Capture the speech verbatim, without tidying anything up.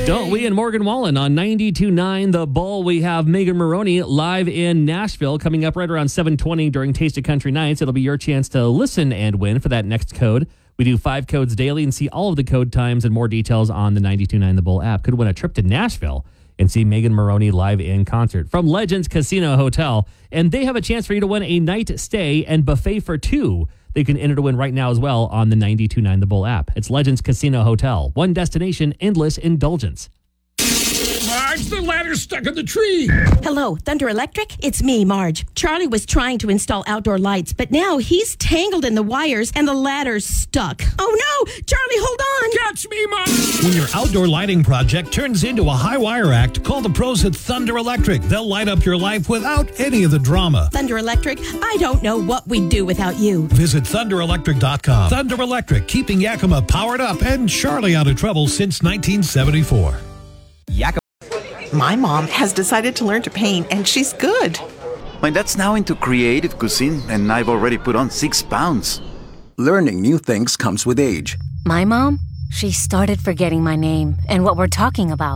Don't we and Morgan Wallen on ninety-two point nine The Bull. We have Megan Maroney live in Nashville coming up right around seven twenty during Taste of Country Nights. It'll be your chance to listen and win for that next code. We do five codes daily and see all of the code times and more details on the ninety-two point nine The Bull app. Could win a trip to Nashville and see Megan Maroney live in concert from Legends Casino Hotel. And they have a chance for you to win a night stay and buffet for two. They can enter to win right now as well on the ninety-two point nine The Bull app. It's Legends Casino Hotel. One destination, endless indulgence. Marge, the ladder's stuck in the tree. Hello, Thunder Electric? It's me, Marge. Charlie was trying to install outdoor lights, but now he's tangled in the wires and the ladder's stuck. Oh no! Charlie, hold on! Catch me, Marge! When your outdoor lighting project turns into a high wire act, call the pros at Thunder Electric. They'll light up your life without any of the drama. Thunder Electric, I don't know what we'd do without you. Visit thunder electric dot com. Thunder Electric, keeping Yakima powered up and Charlie out of trouble since nineteen seventy-four. Yakima. My mom has decided to learn to paint, and she's good. My dad's now into creative cuisine, and I've already put on six pounds. Learning new things comes with age. My mom, she started forgetting my name and what we're talking about.